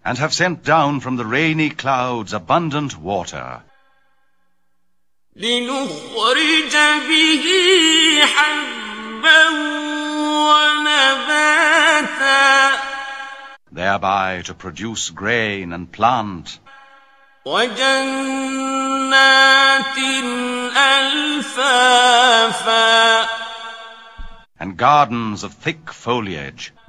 and have sent down from the rainy clouds abundant water, لنخرج به حبا ونباتا thereby to produce grain and plant, وجنات ألفافا and gardens of thick foliage,